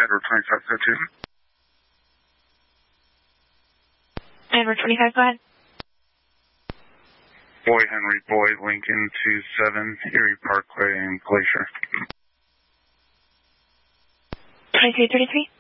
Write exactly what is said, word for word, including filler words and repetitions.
Edward twenty-five oh two. Edward twenty-five, go ahead. Boy Henry Boy, Lincoln two seven, Erie Parkway and Glacier. twenty-two thirty-three.